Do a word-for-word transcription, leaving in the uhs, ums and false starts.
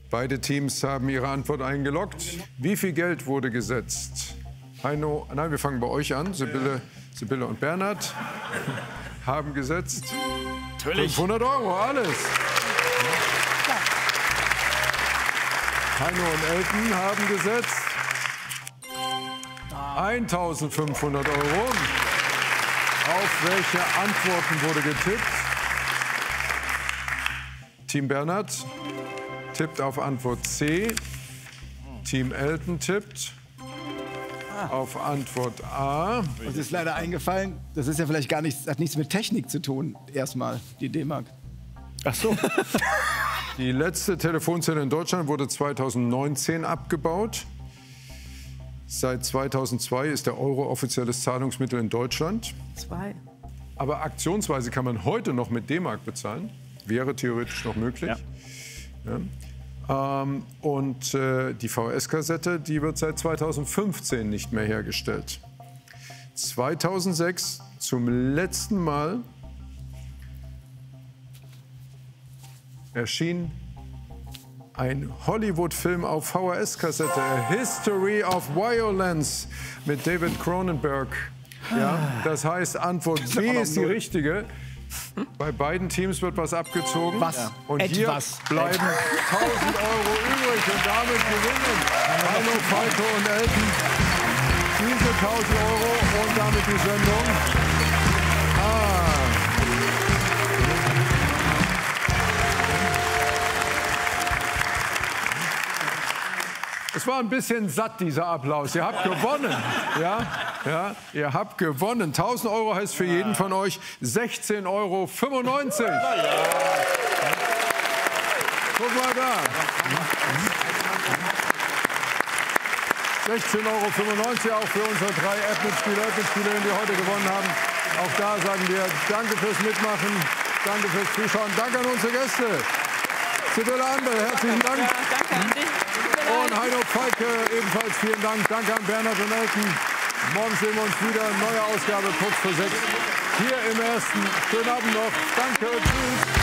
Beide Teams haben ihre Antwort eingeloggt. Wie viel Geld wurde gesetzt? Heino, nein, wir fangen bei euch an. Sibylle, Sibylle und Bernhard haben gesetzt. Natürlich. fünfhundert Euro, alles. Heino und Elton haben gesetzt. eintausendfünfhundert Euro. Auf welche Antworten wurde getippt? Team Bernhard tippt auf Antwort C. Team Elton tippt auf Antwort A. Uns ist leider eingefallen, das ist ja vielleicht gar nichts, hat nichts mit Technik zu tun, erstmal, die D-Mark. Ach so. Die letzte Telefonzelle in Deutschland wurde zweitausendneunzehn abgebaut. Seit zweitausendzwei ist der Euro offizielles Zahlungsmittel in Deutschland. Zwei. Aber aktionsweise kann man heute noch mit D-Mark bezahlen. Wäre theoretisch noch möglich. Ja. Ja. Ähm, und äh, die V H S-Kassette, die wird seit zweitausendfünfzehn nicht mehr hergestellt. zweitausendsechs zum letzten Mal erschien ein Hollywood-Film auf V H S-Kassette, A History of Violence mit David Cronenberg. Ja, das heißt, Antwort B ist die richtige. Bei beiden Teams wird was abgezogen. Was? Und Etwas. hier bleiben tausend Euro übrig und damit gewinnen Heino, Falco und Elton diese tausend Euro und damit die Sendung. Ah. Es war ein bisschen satt, dieser Applaus. Ihr habt gewonnen. Ja, ja, ihr habt gewonnen. tausend Euro heißt für jeden von euch sechzehn Euro fünfundneunzig. Guck mal da. sechzehn Euro fünfundneunzig auch für unsere drei App-Mitspieler, Mitspielerinnen, die heute gewonnen haben. Auch da sagen wir danke fürs Mitmachen, danke fürs Zuschauen, danke an unsere Gäste. Sibylle Anderl, herzlichen Dank. Ja, danke an dich. Und Heino, Falke, ebenfalls vielen Dank. Danke an Bernhard und Elton. Morgen sehen wir uns wieder. Neue Ausgabe kurz vor sechs. Hier im Ersten. Schönen Abend noch. Danke. Tschüss.